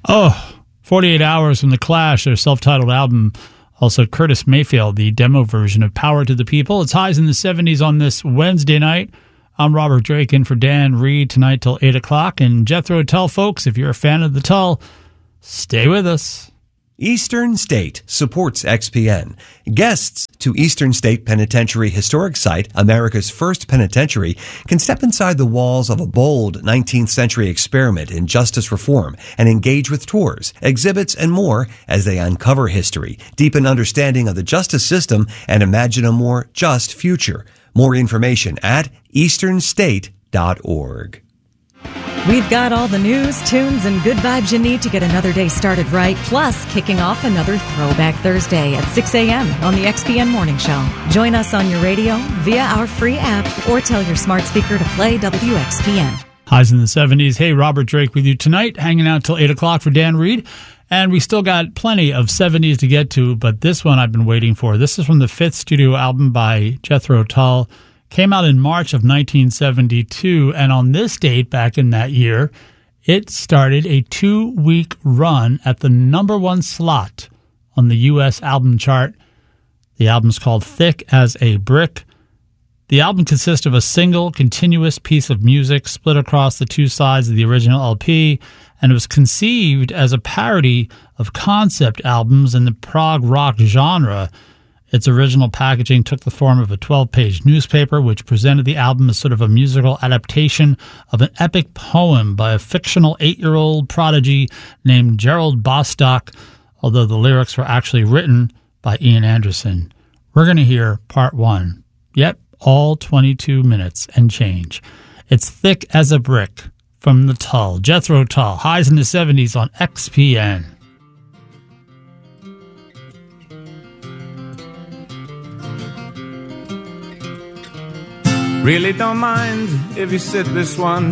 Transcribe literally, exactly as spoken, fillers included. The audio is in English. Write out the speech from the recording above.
Oh, forty-eight hours from The Clash, their self-titled album. Also, Curtis Mayfield, the demo version of Power to the People. It's highs in the seventies on this Wednesday night. I'm Robert Drake in for Dan Reed tonight till eight o'clock. And Jethro Tull, folks, if you're a fan of the Tull, stay with us. Eastern State supports X P N. Guests to Eastern State Penitentiary Historic Site, America's first penitentiary, can step inside the walls of a bold nineteenth century experiment in justice reform and engage with tours, exhibits, and more as they uncover history, deepen understanding of the justice system, and imagine a more just future. More information at eastern state dot org. We've got all the news, tunes, and good vibes you need to get another day started right, plus kicking off another Throwback Thursday at six a.m. on the X P N Morning Show. Join us on your radio, via our free app, or tell your smart speaker to play W X P N. Highs in the seventies. Hey, Robert Drake with you tonight, hanging out till eight o'clock for Dan Reed. And we still got plenty of seventies to get to, but this one I've been waiting for. This is from the fifth studio album by Jethro Tull. Came out in March of nineteen seventy-two, and on this date, back in that year, it started a two-week run at the number one slot on the U S album chart. The album's called Thick as a Brick. The album consists of a single, continuous piece of music split across the two sides of the original L P, and it was conceived as a parody of concept albums in the prog rock genre. Its original packaging took the form of a twelve-page newspaper, which presented the album as sort of a musical adaptation of an epic poem by a fictional eight-year-old prodigy named Gerald Bostock, although the lyrics were actually written by Ian Anderson. We're going to hear part one. Yep, all twenty-two minutes and change. It's Thick as a Brick from the Tull, Jethro Tull, highs in the seventies on X P N. Really don't mind if you sit this one